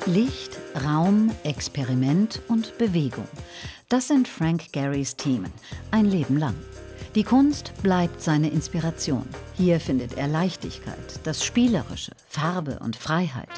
Licht, Raum, Experiment und Bewegung. Das sind Frank Gehrys Themen, ein Leben lang. Die Kunst bleibt seine Inspiration. Hier findet er Leichtigkeit, das Spielerische, Farbe und Freiheit.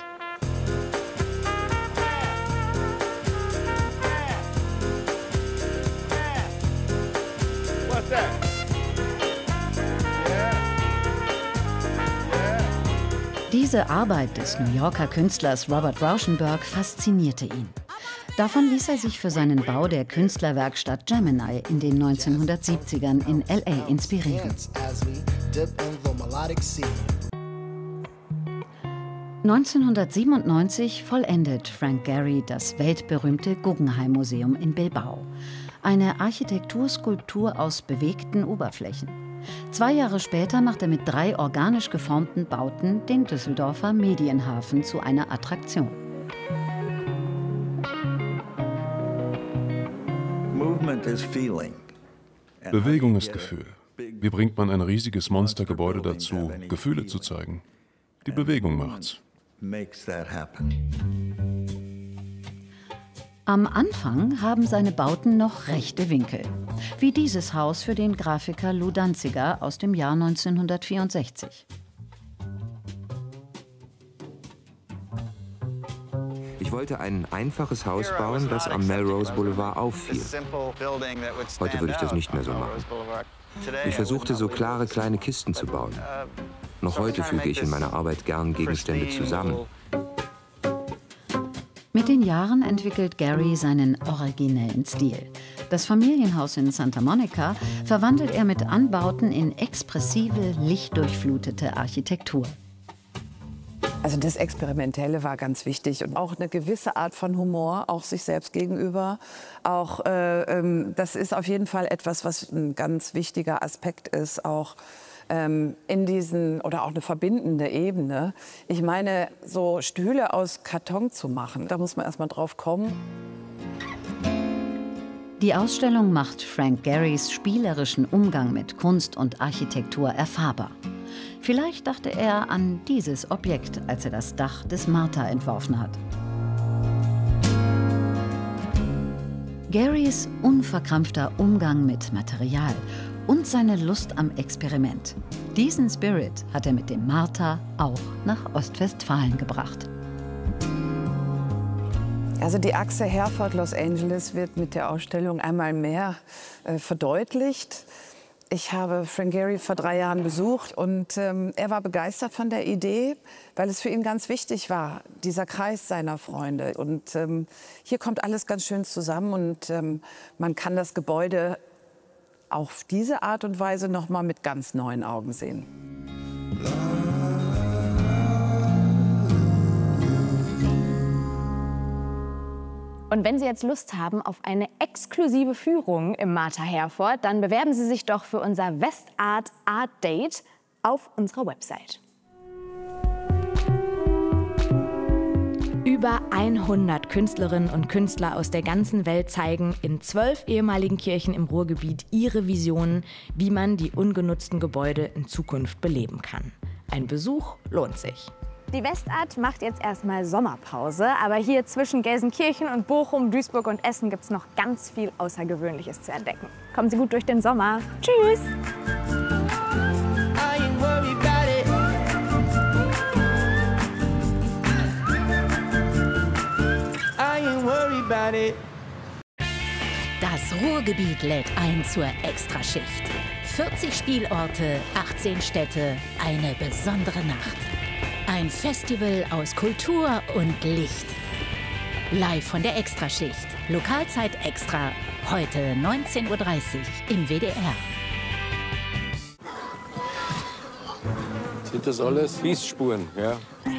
Diese Arbeit des New Yorker Künstlers Robert Rauschenberg faszinierte ihn. Davon ließ er sich für seinen Bau der Künstlerwerkstatt Gemini in den 1970ern in L.A. inspirieren. 1997 vollendet Frank Gehry das weltberühmte Guggenheim-Museum in Bilbao. Eine Architekturskulptur aus bewegten Oberflächen. 2 Jahre später macht er mit 3 organisch geformten Bauten den Düsseldorfer Medienhafen zu einer Attraktion. Bewegung ist Gefühl. Wie bringt man ein riesiges Monstergebäude dazu, Gefühle zu zeigen? Die Bewegung macht's. Am Anfang haben seine Bauten noch rechte Winkel. Wie dieses Haus für den Grafiker Lou Danziger aus dem Jahr 1964. Ich wollte ein einfaches Haus bauen, das am Melrose Boulevard auffiel. Heute würde ich das nicht mehr so machen. Ich versuchte, so klare kleine Kisten zu bauen. Noch heute füge ich in meiner Arbeit gern Gegenstände zusammen. Mit den Jahren entwickelt Gehry seinen originellen Stil. Das Familienhaus in Santa Monica verwandelt er mit Anbauten in expressive, lichtdurchflutete Architektur. Also das Experimentelle war ganz wichtig und auch eine gewisse Art von Humor, auch sich selbst gegenüber. Auch das ist auf jeden Fall etwas, was ein ganz wichtiger Aspekt ist, auch in diesen, oder auch eine verbindende Ebene. Ich meine, so Stühle aus Karton zu machen, da muss man erst mal drauf kommen. Die Ausstellung macht Frank Gehrys spielerischen Umgang mit Kunst und Architektur erfahrbar. Vielleicht dachte er an dieses Objekt, als er das Dach des Martha entworfen hat. Gehrys unverkrampfter Umgang mit Material und seine Lust am Experiment. Diesen Spirit hat er mit dem Martha auch nach Ostwestfalen gebracht. Also die Achse Herford-Los Angeles wird mit der Ausstellung einmal mehr verdeutlicht. Ich habe Frank Gehry vor 3 Jahren besucht und er war begeistert von der Idee, weil es für ihn ganz wichtig war, dieser Kreis seiner Freunde. Und hier kommt alles ganz schön zusammen und man kann das Gebäude auf diese Art und Weise noch mal mit ganz neuen Augen sehen. Und wenn Sie jetzt Lust haben auf eine exklusive Führung im Martha Herford, dann bewerben Sie sich doch für unser Westart Art Date auf unserer Website. Über 100 Künstlerinnen und Künstler aus der ganzen Welt zeigen in 12 ehemaligen Kirchen im Ruhrgebiet ihre Visionen, wie man die ungenutzten Gebäude in Zukunft beleben kann. Ein Besuch lohnt sich. Die Westart macht jetzt erstmal Sommerpause, aber hier zwischen Gelsenkirchen und Bochum, Duisburg und Essen gibt es noch ganz viel Außergewöhnliches zu entdecken. Kommen Sie gut durch den Sommer. Tschüss! Das Ruhrgebiet lädt ein zur Extraschicht. 40 Spielorte, 18 Städte, eine besondere Nacht. Ein Festival aus Kultur und Licht. Live von der Extraschicht. Lokalzeit extra. Heute 19:30 Uhr im WDR. Sind das alles Hießspuren, ja?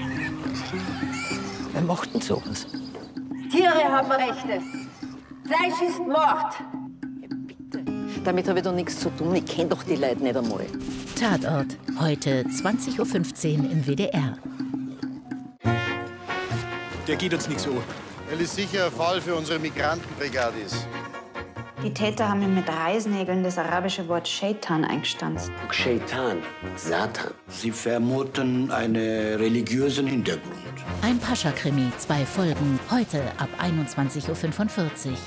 Wer macht denn sowas? Tiere haben Rechte. Fleisch ist Mord. Damit habe ich doch nichts zu tun. Ich kenne doch die Leute nicht einmal. Tatort. Heute 20:15 Uhr im WDR. Der geht uns nichts so. Er ist sicher ein Fall für unsere Migrantenbrigade ist. Die Täter haben ihm mit Reißnägeln das arabische Wort Shaitan eingestanzt. Shaitan, Satan. Sie vermuten einen religiösen Hintergrund. Ein Pascha-Krimi, 2 Folgen, heute ab 21:45 Uhr.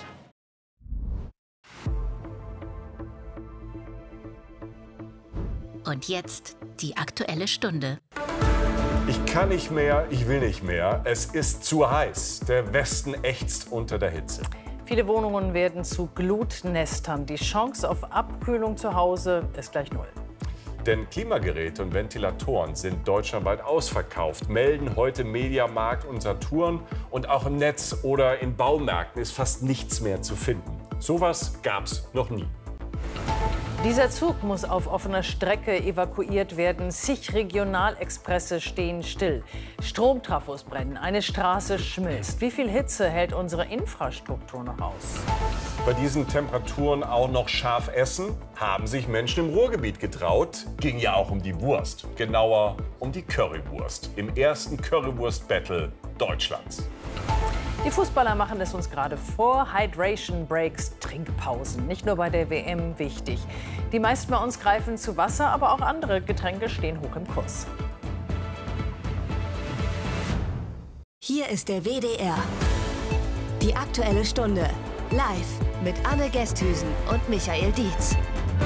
Und jetzt die Aktuelle Stunde. Ich kann nicht mehr, ich will nicht mehr. Es ist zu heiß. Der Westen ächzt unter der Hitze. Viele Wohnungen werden zu Glutnestern. Die Chance auf Abkühlung zu Hause ist gleich 0. Denn Klimageräte und Ventilatoren sind deutschlandweit ausverkauft, melden heute Mediamarkt und Saturn. Und auch im Netz oder in Baumärkten ist fast nichts mehr zu finden. Sowas gab's noch nie. Dieser Zug muss auf offener Strecke evakuiert werden. Zig Regionalexpresse stehen still. Stromtrafos brennen, eine Straße schmilzt. Wie viel Hitze hält unsere Infrastruktur noch aus? Bei diesen Temperaturen auch noch scharf essen, haben sich Menschen im Ruhrgebiet getraut. Ging ja auch um die Wurst, genauer um die Currywurst. Im ersten Currywurst-Battle Deutschlands. Die Fußballer machen es uns gerade vor. Hydration Breaks, Trinkpausen. Nicht nur bei der WM wichtig. Die meisten bei uns greifen zu Wasser, aber auch andere Getränke stehen hoch im Kurs. Hier ist der WDR. Die Aktuelle Stunde. Live mit Anne Gesthüsen und Michael Dietz.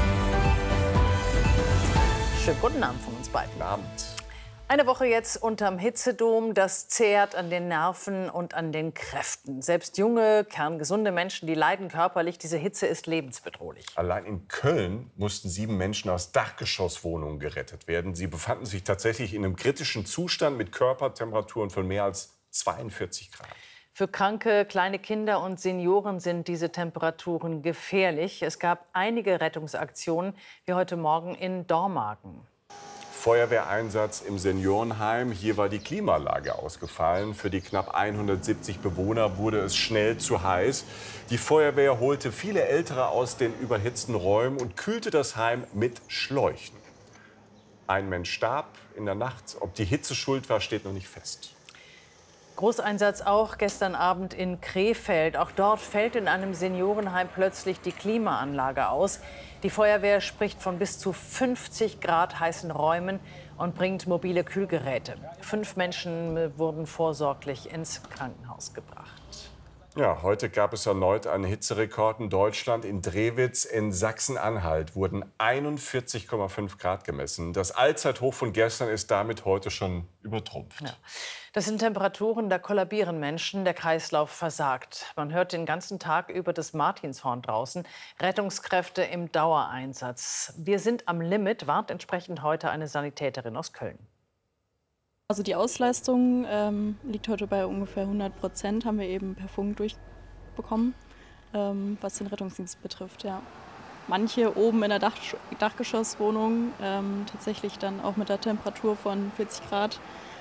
Schönen guten Abend von uns beiden. Guten Abend. Eine Woche jetzt unterm Hitzedom, das zehrt an den Nerven und an den Kräften. Selbst junge, kerngesunde Menschen, die leiden körperlich. Diese Hitze ist lebensbedrohlich. Allein in Köln mussten 7 Menschen aus Dachgeschosswohnungen gerettet werden. Sie befanden sich tatsächlich in einem kritischen Zustand mit Körpertemperaturen von mehr als 42 Grad. Für kranke, kleine Kinder und Senioren sind diese Temperaturen gefährlich. Es gab einige Rettungsaktionen, wie heute Morgen in Dormagen. Feuerwehreinsatz im Seniorenheim. Hier war die Klimaanlage ausgefallen. Für die knapp 170 Bewohner wurde es schnell zu heiß. Die Feuerwehr holte viele Ältere aus den überhitzten Räumen und kühlte das Heim mit Schläuchen. Ein Mensch starb in der Nacht. Ob die Hitze schuld war, steht noch nicht fest. Großeinsatz auch gestern Abend in Krefeld. Auch dort fällt in einem Seniorenheim plötzlich die Klimaanlage aus. Die Feuerwehr spricht von bis zu 50 Grad heißen Räumen und bringt mobile Kühlgeräte. 5 Menschen wurden vorsorglich ins Krankenhaus gebracht. Ja, heute gab es erneut einen Hitzerekord in Deutschland. In Drewitz in Sachsen-Anhalt wurden 41,5 Grad gemessen. Das Allzeithoch von gestern ist damit heute schon übertrumpft. Ja. Das sind Temperaturen, da kollabieren Menschen, der Kreislauf versagt. Man hört den ganzen Tag über das Martinshorn draußen. Rettungskräfte im Dauereinsatz. Wir sind am Limit, warnt entsprechend heute eine Sanitäterin aus Köln. Also die Auslastung liegt heute bei ungefähr 100%, haben wir eben per Funk durchbekommen, was den Rettungsdienst betrifft. Ja. Manche oben in der Dachgeschosswohnung tatsächlich dann auch mit der Temperatur von 40 Grad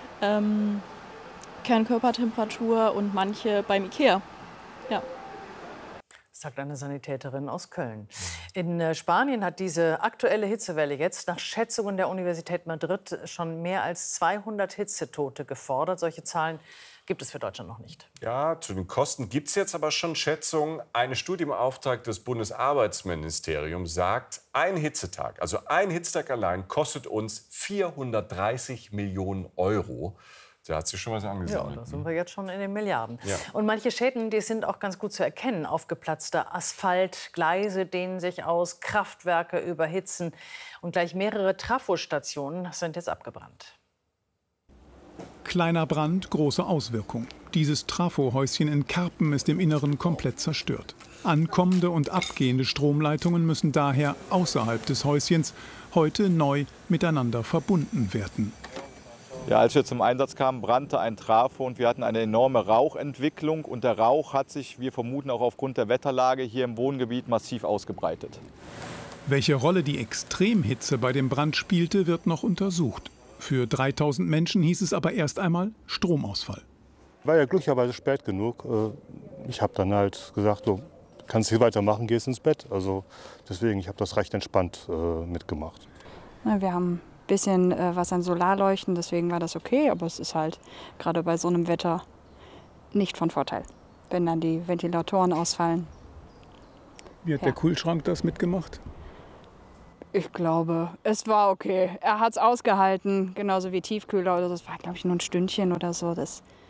Kernkörpertemperatur und manche beim Ikea. Ja. Sagt eine Sanitäterin aus Köln. In Spanien hat diese aktuelle Hitzewelle jetzt nach Schätzungen der Universität Madrid schon mehr als 200 Hitzetote gefordert. Solche Zahlen gibt es für Deutschland noch nicht. Ja, zu den Kosten gibt es jetzt aber schon Schätzungen. Eine Studie im Auftrag des Bundesarbeitsministeriums sagt, ein Hitzetag, also ein Hitzetag allein, kostet uns 430 Millionen Euro. Da hat sich schon was angesammelt. Ja, da sind wir jetzt schon in den Milliarden. Ja. Und manche Schäden, die sind auch ganz gut zu erkennen. Aufgeplatzter Asphalt, Gleise dehnen sich aus, Kraftwerke überhitzen. Und gleich mehrere Trafostationen sind jetzt abgebrannt. Kleiner Brand, große Auswirkung. Dieses Trafohäuschen in Karpen ist im Inneren komplett zerstört. Ankommende und abgehende Stromleitungen müssen daher außerhalb des Häuschens heute neu miteinander verbunden werden. Ja, als wir zum Einsatz kamen, brannte ein Trafo und wir hatten eine enorme Rauchentwicklung. Und der Rauch hat sich, wir vermuten auch aufgrund der Wetterlage, hier im Wohngebiet massiv ausgebreitet. Welche Rolle die Extremhitze bei dem Brand spielte, wird noch untersucht. Für 3000 Menschen hieß es aber erst einmal Stromausfall. War ja glücklicherweise spät genug. Ich habe dann halt gesagt, du kannst hier weitermachen, gehst ins Bett. Also deswegen, ich habe das recht entspannt mitgemacht. Wir haben ein bisschen was an Solarleuchten, deswegen war das okay. Aber es ist halt gerade bei so einem Wetter nicht von Vorteil, wenn dann die Ventilatoren ausfallen. Wie hat der Kühlschrank das mitgemacht? Ich glaube, es war okay. Er hat es ausgehalten, genauso wie Tiefkühler oder so. Das war, glaube ich, nur ein Stündchen oder so. Das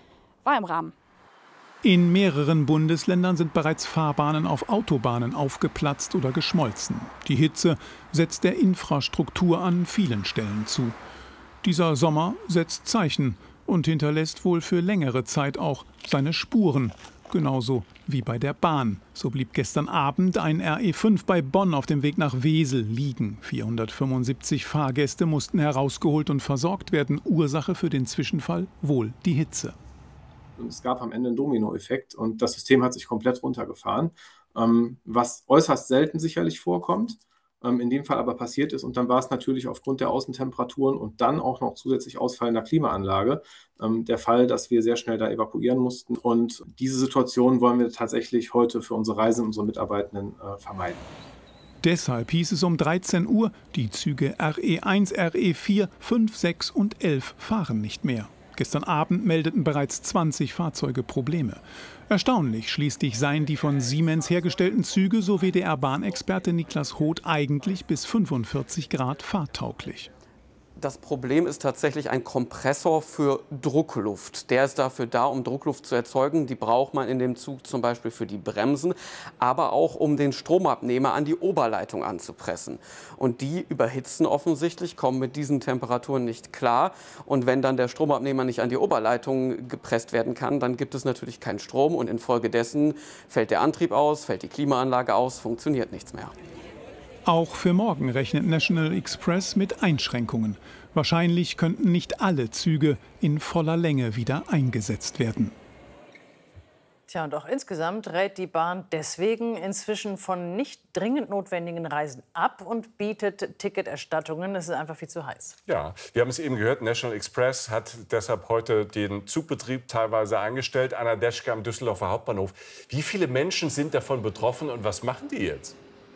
war im Rahmen. In mehreren Bundesländern sind bereits Fahrbahnen auf Autobahnen aufgeplatzt oder geschmolzen. Die Hitze setzt der Infrastruktur an vielen Stellen zu. Dieser Sommer setzt Zeichen und hinterlässt wohl für längere Zeit auch seine Spuren. Genauso wie bei der Bahn. So blieb gestern Abend ein RE5 bei Bonn auf dem Weg nach Wesel liegen. 475 Fahrgäste mussten herausgeholt und versorgt werden. Ursache für den Zwischenfall wohl die Hitze. Und es gab am Ende einen Dominoeffekt und das System hat sich komplett runtergefahren, was äußerst selten sicherlich vorkommt, in dem Fall aber passiert ist. Und dann war es natürlich aufgrund der Außentemperaturen und dann auch noch zusätzlich ausfallender Klimaanlage der Fall, dass wir sehr schnell da evakuieren mussten. Und diese Situation wollen wir tatsächlich heute für unsere Reisenden, unsere Mitarbeitenden vermeiden. Deshalb hieß es um 13 Uhr, die Züge RE1, RE4, 5, 6 und 11 fahren nicht mehr. Gestern Abend meldeten bereits 20 Fahrzeuge Probleme. Erstaunlich schließlich seien die von Siemens hergestellten Züge, so WDR-Bahnexperte Niklas Hoth, eigentlich bis 45 Grad fahrtauglich. Das Problem ist tatsächlich ein Kompressor für Druckluft. Der ist dafür da, um Druckluft zu erzeugen. Die braucht man in dem Zug zum Beispiel für die Bremsen, aber auch um den Stromabnehmer an die Oberleitung anzupressen. Und die überhitzen offensichtlich, kommen mit diesen Temperaturen nicht klar. Und wenn dann der Stromabnehmer nicht an die Oberleitung gepresst werden kann, dann gibt es natürlich keinen Strom. Und infolgedessen fällt der Antrieb aus, fällt die Klimaanlage aus, funktioniert nichts mehr. Auch für morgen rechnet National Express mit Einschränkungen. Wahrscheinlich könnten nicht alle Züge in voller Länge wieder eingesetzt werden. Tja, und auch insgesamt rät die Bahn deswegen inzwischen von nicht dringend notwendigen Reisen ab und bietet Ticketerstattungen. Es ist einfach viel zu heiß. Ja, wir haben es eben gehört, National Express hat deshalb heute den Zugbetrieb teilweise eingestellt. Anna Deschke am Düsseldorfer Hauptbahnhof. Wie viele Menschen sind davon betroffen und was machen die jetzt?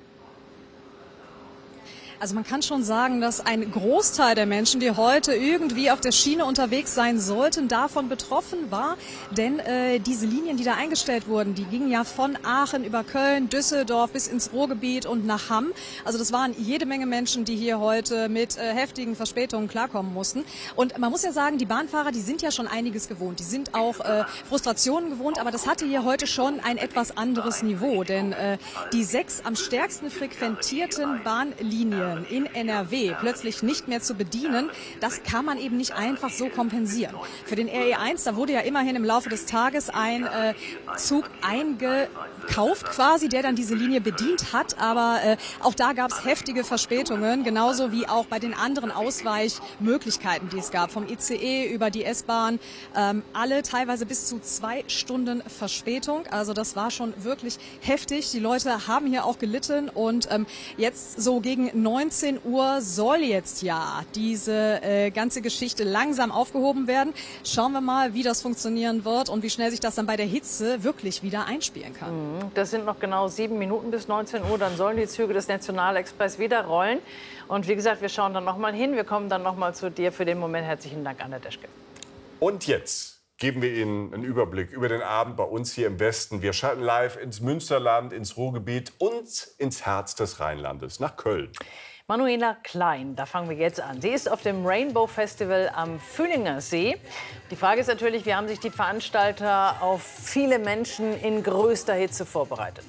Also man kann schon sagen, dass ein Großteil der Menschen, die heute irgendwie auf der Schiene unterwegs sein sollten, davon betroffen war. Denn diese Linien, die da eingestellt wurden, die gingen ja von Aachen über Köln, Düsseldorf bis ins Ruhrgebiet und nach Hamm. Also das waren jede Menge Menschen, die hier heute mit heftigen Verspätungen klarkommen mussten. Und man muss ja sagen, die Bahnfahrer, die sind ja schon einiges gewohnt. Die sind auch Frustrationen gewohnt, aber das hatte hier heute schon ein etwas anderes Niveau. Denn die 6 am stärksten frequentierten Bahnlinien in NRW plötzlich nicht mehr zu bedienen, das kann man eben nicht einfach so kompensieren. Für den RE1, da wurde ja immerhin im Laufe des Tages ein Zug eingekauft quasi, der dann diese Linie bedient hat, aber auch da gab es heftige Verspätungen, genauso wie auch bei den anderen Ausweichmöglichkeiten, die es gab, vom ICE über die S-Bahn, alle teilweise bis zu 2 Stunden Verspätung, also das war schon wirklich heftig. Die Leute haben hier auch gelitten und jetzt so gegen 19 Uhr soll jetzt ja diese ganze Geschichte langsam aufgehoben werden. Schauen wir mal, wie das funktionieren wird und wie schnell sich das dann bei der Hitze wirklich wieder einspielen kann. Das sind noch genau 7 Minuten bis 19 Uhr. Dann sollen die Züge des Nationalexpress wieder rollen. Und wie gesagt, wir schauen dann noch mal hin. Wir kommen dann noch mal zu dir. Für den Moment herzlichen Dank, Anna Deschke. Und jetzt geben wir Ihnen einen Überblick über den Abend bei uns hier im Westen. Wir schalten live ins Münsterland, ins Ruhrgebiet und ins Herz des Rheinlandes, nach Köln. Manuela Klein, da fangen wir jetzt an. Sie ist auf dem Rainbow Festival am Fühlinger See. Die Frage ist natürlich, wie haben sich die Veranstalter auf viele Menschen in größter Hitze vorbereitet?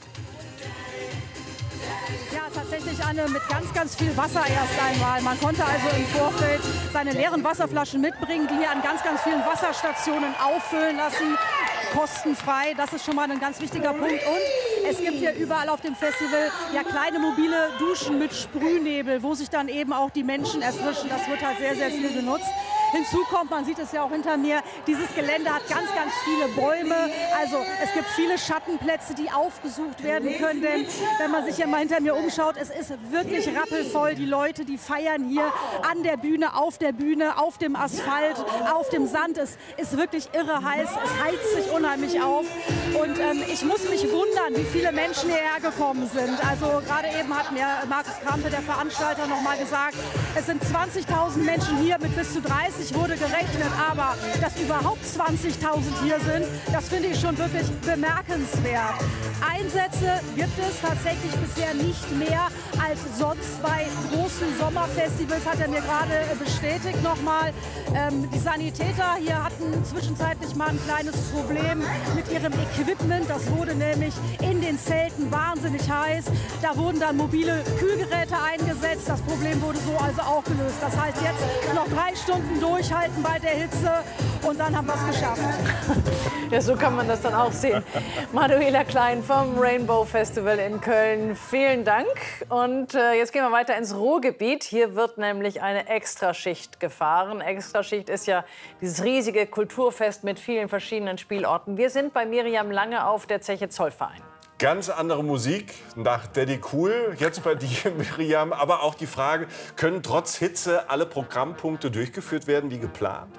Ja, tatsächlich eine mit ganz, ganz viel Wasser erst einmal. Man konnte also im Vorfeld seine leeren Wasserflaschen mitbringen, die hier an ganz, ganz vielen Wasserstationen auffüllen lassen. Kostenfrei, das ist schon mal ein ganz wichtiger Punkt. Und es gibt hier überall auf dem Festival ja kleine mobile Duschen mit Sprühnebel, wo sich dann eben auch die Menschen erfrischen. Das wird halt sehr, sehr viel genutzt. Hinzu kommt, man sieht es ja auch hinter mir, dieses Gelände hat ganz, ganz viele Bäume. Also es gibt viele Schattenplätze, die aufgesucht werden können. Denn wenn man sich hier mal hinter mir umschaut, es ist wirklich rappelvoll. Die Leute, die feiern hier an der Bühne, auf dem Asphalt, auf dem Sand. Es ist wirklich irre heiß. Es heizt sich unheimlich auf. Und ich muss mich wundern, wie viele Menschen hierher gekommen sind. Also gerade eben hat mir Markus Krampe, der Veranstalter, noch mal gesagt, es sind 20.000 Menschen hier mit bis zu 30 20 wurde gerechnet, aber dass überhaupt 20.000 hier sind, das finde ich schon wirklich bemerkenswert. Einsätze gibt es tatsächlich bisher nicht mehr als sonst bei großen Sommerfestivals, hat er mir gerade bestätigt nochmal. Die Sanitäter hier hatten zwischenzeitlich mal ein kleines Problem mit ihrem Equipment. Das wurde nämlich in den Zelten wahnsinnig heiß. Da wurden dann mobile Kühlgeräte eingesetzt. Das Problem wurde so also auch gelöst. Das heißt jetzt noch 3 Stunden durchhalten bei der Hitze und dann haben wir es geschafft. Ja, so kann man das dann auch sehen. Manuela Klein vom Rainbow Festival in Köln, vielen Dank. Und jetzt gehen wir weiter ins Ruhrgebiet. Hier wird nämlich eine Extraschicht gefahren. Extraschicht ist ja dieses riesige Kulturfest mit vielen verschiedenen Spielorten. Wir sind bei Miriam Lange auf der Zeche Zollverein. Ganz andere Musik nach Daddy Cool, jetzt bei dir, Miriam. Aber auch die Frage, können trotz Hitze alle Programmpunkte durchgeführt werden wie geplant?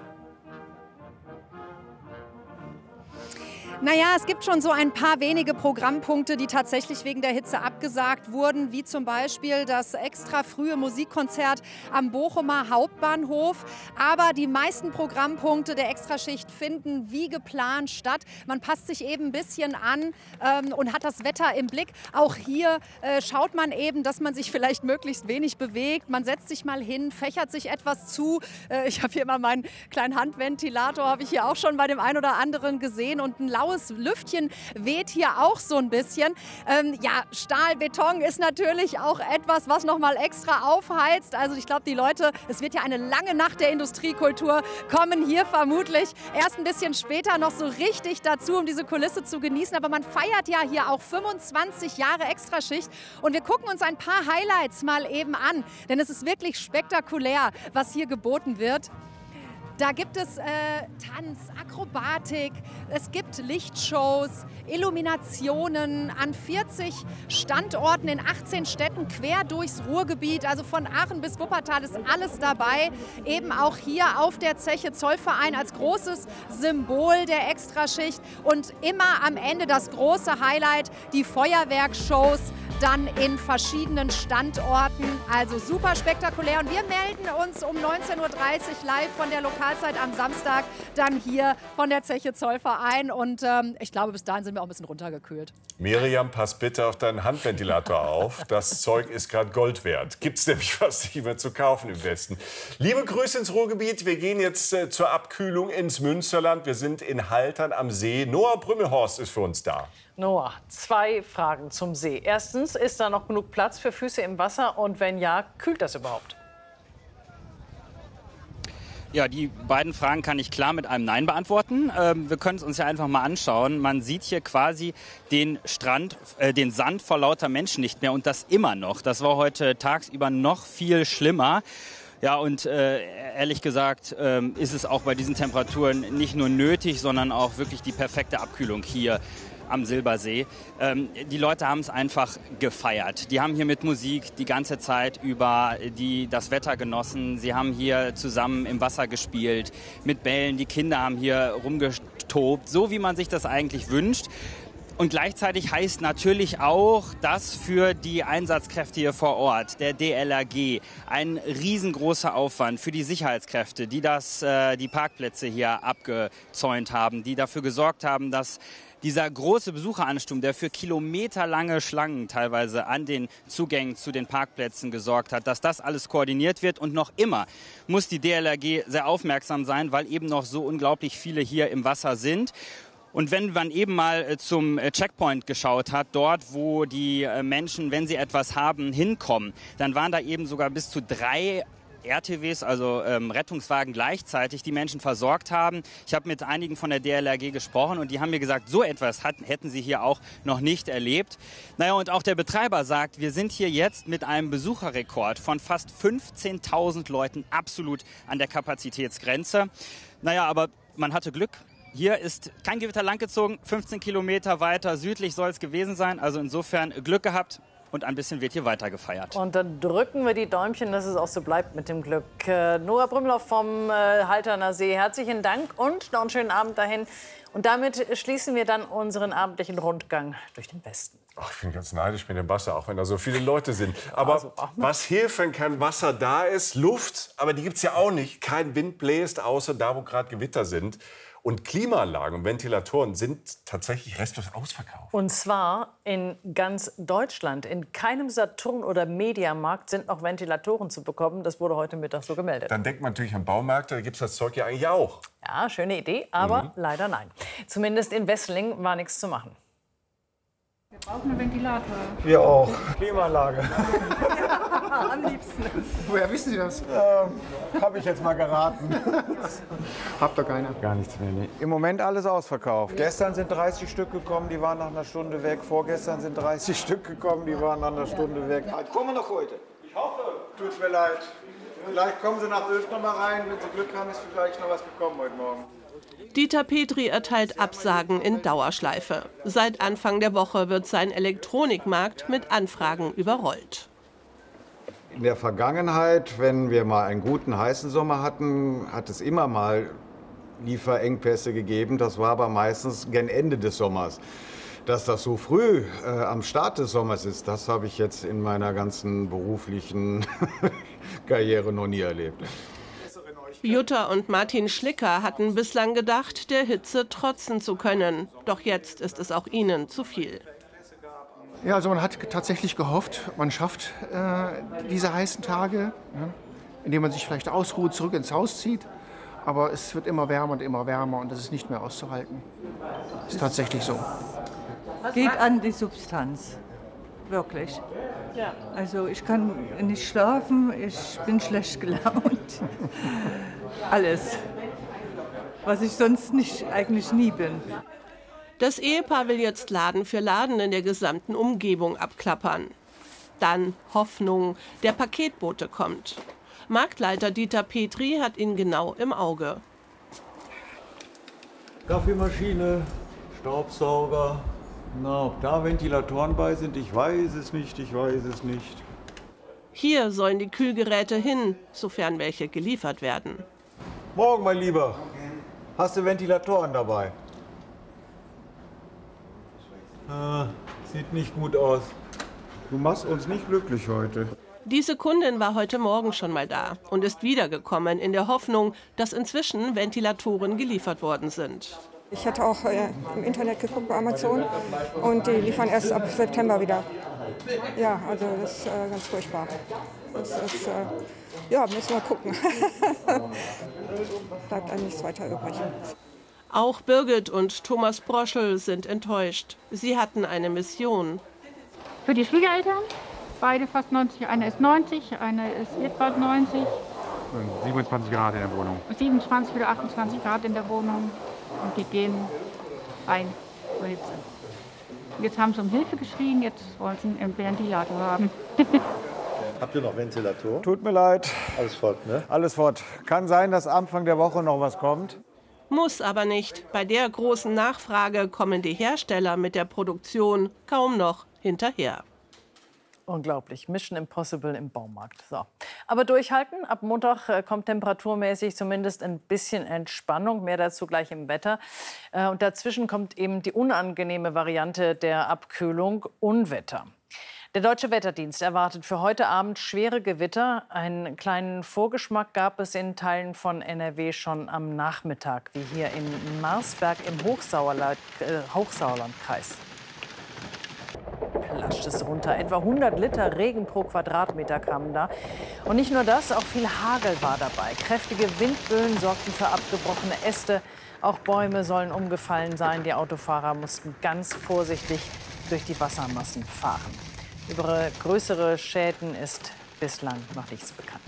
Naja, es gibt schon so ein paar wenige Programmpunkte, die tatsächlich wegen der Hitze abgesagt wurden, wie zum Beispiel das extra frühe Musikkonzert am Bochumer Hauptbahnhof. Aber die meisten Programmpunkte der Extraschicht finden wie geplant statt. Man passt sich eben ein bisschen an und hat das Wetter im Blick. Auch hier schaut man eben, dass man sich vielleicht möglichst wenig bewegt. Man setzt sich mal hin, fächert sich etwas zu. Ich habe hier mal meinen kleinen Handventilator, habe ich hier auch schon bei dem einen oder anderen gesehen. Und ein laues Lüftchen weht hier auch so ein bisschen. Ja, Stahl, Beton ist natürlich auch etwas, was noch mal extra aufheizt. Also ich glaube, die Leute, es wird ja eine lange Nacht der Industriekultur, kommen hier vermutlich erst ein bisschen später noch so richtig dazu, um diese Kulisse zu genießen. Aber man feiert ja hier auch 25 Jahre Extraschicht. Und wir gucken uns ein paar Highlights mal eben an. Denn es ist wirklich spektakulär, was hier geboten wird. Da gibt es Tanz, Akrobatik, es gibt Lichtshows, Illuminationen an 40 Standorten in 18 Städten quer durchs Ruhrgebiet. Also von Aachen bis Wuppertal ist alles dabei. Eben auch hier auf der Zeche Zollverein als großes Symbol der Extraschicht. Und immer am Ende das große Highlight, die Feuerwerkshows dann in verschiedenen Standorten. Also super spektakulär. Und wir melden uns um 19:30 Uhr live von der Lokalzeit am Samstag dann hier von der Zeche Zollverein. Und ich glaube, bis dahin sind wir auch ein bisschen runtergekühlt. Miriam, pass bitte auf deinen Handventilator auf. Das Zeug ist gerade Gold wert. Gibt es nämlich was nicht mehr zu kaufen im Westen. Liebe Grüße ins Ruhrgebiet. Wir gehen jetzt zur Abkühlung ins Münsterland. Wir sind in Haltern am See. Noah Brümmelhorst ist für uns da. Noah, 2 Fragen zum See. Erstens, ist da noch genug Platz für Füße im Wasser? Und wenn ja, kühlt das überhaupt? Ja, die beiden Fragen kann ich klar mit einem Nein beantworten. Wir können es uns ja einfach mal anschauen. Man sieht hier quasi den Strand, den Sand vor lauter Menschen nicht mehr. Und das immer noch. Das war heute tagsüber noch viel schlimmer. Ja, und ehrlich gesagt ist es auch bei diesen Temperaturen nicht nur nötig, sondern auch wirklich die perfekte Abkühlung hier am Silbersee. Die Leute haben es einfach gefeiert. Die haben hier mit Musik die ganze Zeit über das Wetter genossen. Sie haben hier zusammen im Wasser gespielt, mit Bällen. Die Kinder haben hier rumgetobt, so wie man sich das eigentlich wünscht. Und gleichzeitig heißt natürlich auch, dass für die Einsatzkräfte hier vor Ort, der DLRG, ein riesengroßer Aufwand für die Sicherheitskräfte, die die Parkplätze hier abgezäunt haben, die dafür gesorgt haben, dass dieser große Besucheransturm, der für kilometerlange Schlangen teilweise an den Zugängen zu den Parkplätzen gesorgt hat, dass das alles koordiniert wird. Und noch immer muss die DLRG sehr aufmerksam sein, weil eben noch so unglaublich viele hier im Wasser sind. Und wenn man eben mal zum Checkpoint geschaut hat, dort wo die Menschen, wenn sie etwas haben, hinkommen, dann waren da eben sogar bis zu 3 RTWs, also Rettungswagen gleichzeitig, die Menschen versorgt haben. Ich habe mit einigen von der DLRG gesprochen und die haben mir gesagt, so etwas hätten sie hier auch noch nicht erlebt. Naja, und auch der Betreiber sagt, wir sind hier jetzt mit einem Besucherrekord von fast 15.000 Leuten absolut an der Kapazitätsgrenze. Naja, aber man hatte Glück. Hier ist kein Gewitter langgezogen, 15 Kilometer weiter südlich soll es gewesen sein. Also insofern Glück gehabt. und ein bisschen wird hier weiter gefeiert. Und dann drücken wir die Däumchen, dass es auch so bleibt mit dem Glück. Nora Brümloff vom Halterner See, herzlichen Dank und noch einen schönen Abend dahin. Und damit schließen wir dann unseren abendlichen Rundgang durch den Westen. Ach, ich bin ganz neidisch mit dem Wasser, auch wenn da so viele Leute sind. Aber was hilft, wenn kein Wasser da ist? Luft, aber die gibt es ja auch nicht. Kein Wind bläst, außer da, wo gerade Gewitter sind. Und Klimaanlagen und Ventilatoren sind tatsächlich restlos ausverkauft. Und zwar in ganz Deutschland. In keinem Saturn- oder Mediamarkt sind noch Ventilatoren zu bekommen. Das wurde heute Mittag so gemeldet. Dann denkt man natürlich an Baumärkte, da gibt es das Zeug ja eigentlich auch. Ja, schöne Idee, aber leider nein. Zumindest in Wesseling war nichts zu machen. Wir brauchen einen Ventilator. Wir auch. Klimaanlage. Am liebsten. Woher wissen Sie das? Habe ich jetzt mal geraten. Habt ihr keine? Gar nichts mehr, nee. Im Moment alles ausverkauft. Gestern sind 30 Stück gekommen, die waren nach einer Stunde weg. Vorgestern sind 30 Stück gekommen, die waren nach einer Stunde weg. Kommen noch heute? Ich hoffe. Tut mir leid. Vielleicht kommen Sie nach 11 noch mal rein. Wenn Sie Glück haben, ist vielleicht noch was gekommen heute Morgen. Dieter Petri erteilt Absagen in Dauerschleife. Seit Anfang der Woche wird sein Elektronikmarkt mit Anfragen überrollt. In der Vergangenheit, wenn wir mal einen guten, heißen Sommer hatten, hat es immer mal Lieferengpässe gegeben. Das war aber meistens gegen Ende des Sommers. Dass das so früh am Start des Sommers ist, das habe ich jetzt in meiner ganzen beruflichen Karriere noch nie erlebt. Jutta und Martin Schlicker hatten bislang gedacht, der Hitze trotzen zu können. Doch jetzt ist es auch ihnen zu viel. Ja, also man hat tatsächlich gehofft, man schafft diese heißen Tage, indem man sich vielleicht ausruht, zurück ins Haus zieht. Aber es wird immer wärmer und das ist nicht mehr auszuhalten. Das ist tatsächlich so. Geht an die Substanz, wirklich. Ja. Also ich kann nicht schlafen, ich bin schlecht gelaunt. Alles, was ich sonst eigentlich nie bin. Das Ehepaar will jetzt Laden für Laden in der gesamten Umgebung abklappern. Dann Hoffnung, der Paketbote kommt. Marktleiter Dieter Petri hat ihn genau im Auge. Kaffeemaschine, Staubsauger. Na, ob da Ventilatoren bei sind, ich weiß es nicht. Hier sollen die Kühlgeräte hin, sofern welche geliefert werden. Morgen, mein Lieber. Hast du Ventilatoren dabei? Sieht nicht gut aus. Du machst uns nicht glücklich heute. Diese Kundin war heute Morgen schon mal da und ist wiedergekommen in der Hoffnung, dass inzwischen Ventilatoren geliefert worden sind. Ich hatte auch im Internet geguckt bei Amazon und die liefern erst ab September wieder. Ja, also das ist ganz furchtbar. Das ist, ja, müssen wir gucken. Bleibt eigentlich nichts weiter übrig. Auch Birgit und Thomas Broschel sind enttäuscht. Sie hatten eine Mission. Für die Schwiegereltern, beide fast 90. Einer ist 90, einer wird bald 90. 27 Grad in der Wohnung. 27 oder 28 Grad in der Wohnung. Und die gehen rein zur Hitze. Jetzt haben sie um Hilfe geschrien, jetzt wollen sie einen Ventilator haben. Habt ihr noch Ventilator? Tut mir leid. Alles fort, ne? Alles fort. Kann sein, dass Anfang der Woche noch was kommt. Muss aber nicht. Bei der großen Nachfrage kommen die Hersteller mit der Produktion kaum noch hinterher. Unglaublich. Mission Impossible im Baumarkt. So. Aber durchhalten. Ab Montag kommt temperaturmäßig zumindest ein bisschen Entspannung. Mehr dazu gleich im Wetter. Und dazwischen kommt eben die unangenehme Variante der Abkühlung, Unwetter. Der Deutsche Wetterdienst erwartet für heute Abend schwere Gewitter. Einen kleinen Vorgeschmack gab es in Teilen von NRW schon am Nachmittag, wie hier in Marsberg im Hochsauerlandkreis. Platscht es runter. Etwa 100 Liter Regen pro Quadratmeter kamen da. Und nicht nur das, auch viel Hagel war dabei. Kräftige Windböen sorgten für abgebrochene Äste. Auch Bäume sollen umgefallen sein. Die Autofahrer mussten ganz vorsichtig durch die Wassermassen fahren. Über größere Schäden ist bislang noch nichts bekannt.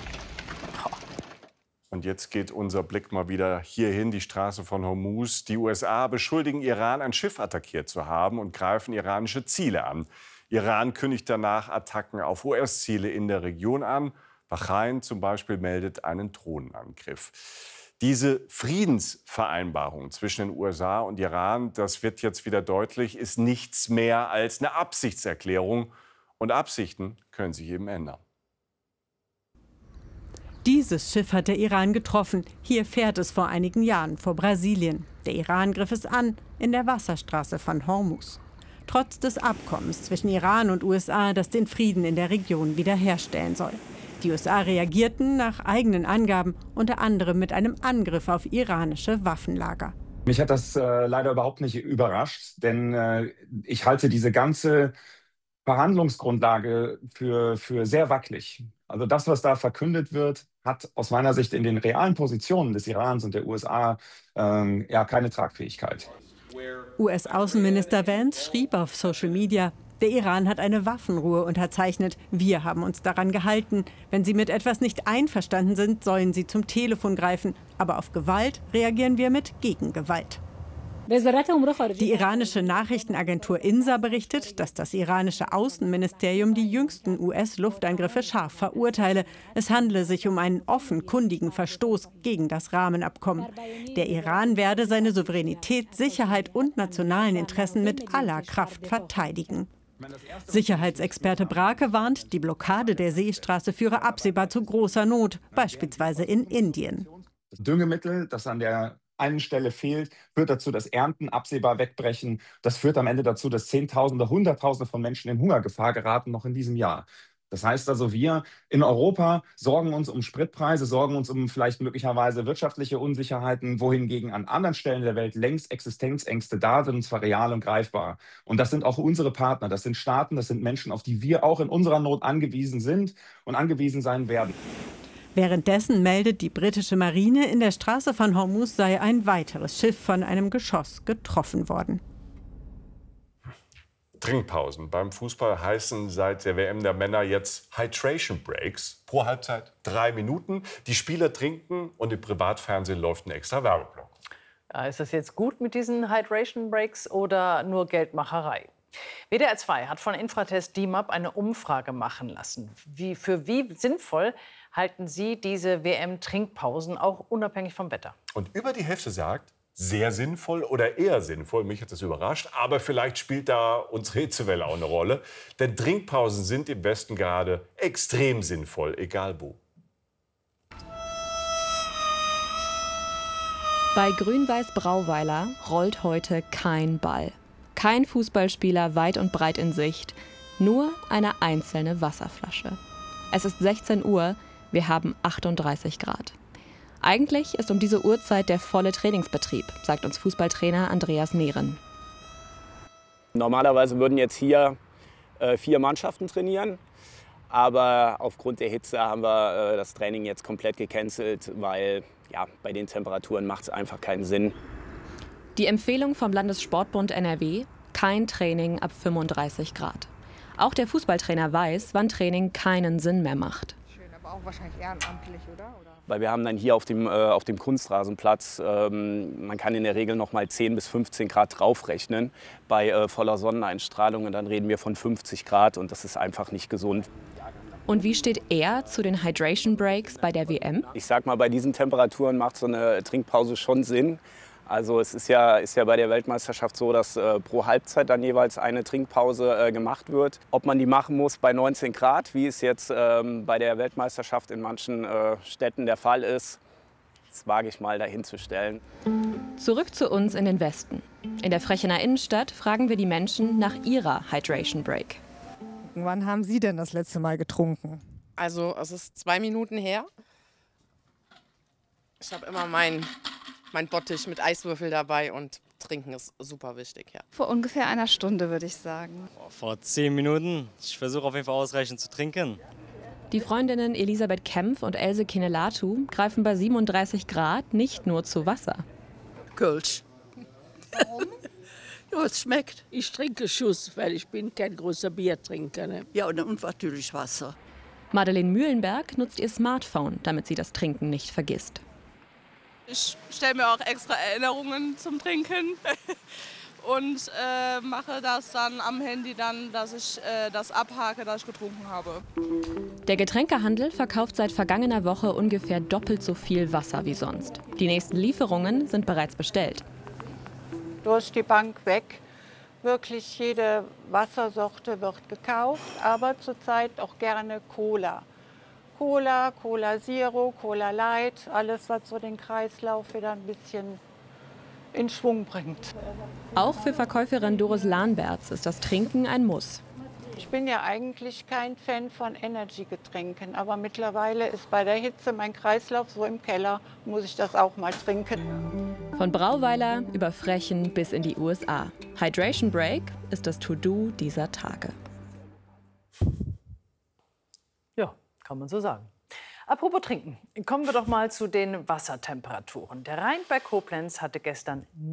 Und jetzt geht unser Blick mal wieder hierhin, die Straße von Hormuz. Die USA beschuldigen Iran, ein Schiff attackiert zu haben und greifen iranische Ziele an. Iran kündigt danach Attacken auf US-Ziele in der Region an. Bahrain zum Beispiel meldet einen Drohnenangriff. Diese Friedensvereinbarung zwischen den USA und Iran, das wird jetzt wieder deutlich, ist nichts mehr als eine Absichtserklärung, Und Absichten können sich eben ändern. Dieses Schiff hat der Iran getroffen. Hier fährt es vor einigen Jahren vor Brasilien. Der Iran griff es an in der Wasserstraße von Hormuz. Trotz des Abkommens zwischen Iran und USA, das den Frieden in der Region wiederherstellen soll. Die USA reagierten nach eigenen Angaben unter anderem mit einem Angriff auf iranische Waffenlager. Mich hat das leider überhaupt nicht überrascht, denn ich halte diese ganze Verhandlungsgrundlage für sehr wackelig. Also das, was da verkündet wird, hat aus meiner Sicht in den realen Positionen des Irans und der USA keine Tragfähigkeit. US-Außenminister Vance schrieb auf Social Media, der Iran hat eine Waffenruhe unterzeichnet. Wir haben uns daran gehalten. Wenn sie mit etwas nicht einverstanden sind, sollen sie zum Telefon greifen. Aber auf Gewalt reagieren wir mit Gegengewalt. Die iranische Nachrichtenagentur INSA berichtet, dass das iranische Außenministerium die jüngsten US-Luftangriffe scharf verurteile. Es handle sich um einen offenkundigen Verstoß gegen das Rahmenabkommen. Der Iran werde seine Souveränität, Sicherheit und nationalen Interessen mit aller Kraft verteidigen. Sicherheitsexperte Brake warnt, die Blockade der Seestraße führe absehbar zu großer Not, beispielsweise in Indien. Das Düngemittel, das an der einen Stelle fehlt, führt dazu, dass Ernten absehbar wegbrechen. Das führt am Ende dazu, dass Zehntausende, Hunderttausende von Menschen in Hungergefahr geraten, noch in diesem Jahr. Das heißt also, wir in Europa sorgen uns um Spritpreise, sorgen uns um vielleicht möglicherweise wirtschaftliche Unsicherheiten, wohingegen an anderen Stellen der Welt längst Existenzängste da sind, und zwar real und greifbar. Und das sind auch unsere Partner, das sind Staaten, das sind Menschen, auf die wir auch in unserer Not angewiesen sind und angewiesen sein werden. Währenddessen meldet die britische Marine, in der Straße von Hormuz sei ein weiteres Schiff von einem Geschoss getroffen worden. Trinkpausen beim Fußball heißen seit der WM der Männer jetzt Hydration Breaks. Pro Halbzeit 3 Minuten. Die Spieler trinken und im Privatfernsehen läuft ein extra Werbeblock. Ist das jetzt gut mit diesen Hydration Breaks oder nur Geldmacherei? WDR 2 hat von Infratest DIMAP eine Umfrage machen lassen. Für wie sinnvoll halten Sie diese WM-Trinkpausen auch unabhängig vom Wetter? Und über die Hälfte sagt, sehr sinnvoll oder eher sinnvoll. Mich hat das überrascht. Aber vielleicht spielt da unsere Hitzewelle auch eine Rolle. Denn Trinkpausen sind im Westen gerade extrem sinnvoll, egal wo. Bei Grün-Weiß Brauweiler rollt heute kein Ball. Kein Fußballspieler weit und breit in Sicht. Nur eine einzelne Wasserflasche. Es ist 16 Uhr. Wir haben 38 Grad. Eigentlich ist um diese Uhrzeit der volle Trainingsbetrieb, sagt uns Fußballtrainer Andreas Nehren. Normalerweise würden jetzt hier 4 Mannschaften trainieren. Aber aufgrund der Hitze haben wir das Training jetzt komplett gecancelt, weil bei den Temperaturen macht es einfach keinen Sinn. Die Empfehlung vom Landessportbund NRW: kein Training ab 35 Grad. Auch der Fußballtrainer weiß, wann Training keinen Sinn mehr macht. Aber auch wahrscheinlich ehrenamtlich, oder? Weil wir haben dann hier auf dem Kunstrasenplatz, man kann in der Regel noch mal 10 bis 15 Grad draufrechnen bei voller Sonneneinstrahlung. Und dann reden wir von 50 Grad und das ist einfach nicht gesund. Und wie steht er zu den Hydration Breaks bei der WM? Ich sag mal, bei diesen Temperaturen macht so eine Trinkpause schon Sinn. Also es ist ja bei der Weltmeisterschaft so, dass pro Halbzeit dann jeweils eine Trinkpause gemacht wird. Ob man die machen muss bei 19 Grad, wie es jetzt bei der Weltmeisterschaft in manchen Städten der Fall ist, das wage ich mal dahin zu stellen. Zurück zu uns in den Westen. In der Frechener Innenstadt fragen wir die Menschen nach ihrer Hydration Break. Wann haben Sie denn das letzte Mal getrunken? Also es ist 2 Minuten her. Ich habe immer mein Bottich mit Eiswürfel dabei und trinken ist super wichtig, ja. Vor ungefähr einer Stunde, würde ich sagen. Vor 10 Minuten. Ich versuche auf jeden Fall ausreichend zu trinken. Die Freundinnen Elisabeth Kempf und Else Kinelatu greifen bei 37 Grad nicht nur zu Wasser. Kölsch. Warum? Ja, es schmeckt. Ich trinke Schuss, weil ich bin kein großer Biertrinker. Ne? Ja, und natürlich Wasser. Madeleine Mühlenberg nutzt ihr Smartphone, damit sie das Trinken nicht vergisst. Ich stelle mir auch extra Erinnerungen zum Trinken und mache das dann am Handy, dass ich das abhake, dass ich getrunken habe. Der Getränkehandel verkauft seit vergangener Woche ungefähr doppelt so viel Wasser wie sonst. Die nächsten Lieferungen sind bereits bestellt. Durch die Bank weg Wirklich jede Wassersorte wird gekauft, aber zurzeit auch gerne Cola. Cola Zero, Cola Light, alles, was so den Kreislauf wieder ein bisschen in Schwung bringt. Auch für Verkäuferin Doris Lahnberts ist das Trinken ein Muss. Ich bin ja eigentlich kein Fan von Energy-Getränken, aber mittlerweile ist bei der Hitze mein Kreislauf so im Keller, muss ich das auch mal trinken. Von Brauweiler über Frechen bis in die USA. Hydration Break ist das To-Do dieser Tage. Ja, kann man so sagen. Apropos Trinken, kommen wir doch mal zu den Wassertemperaturen. Der Rhein bei Koblenz hatte gestern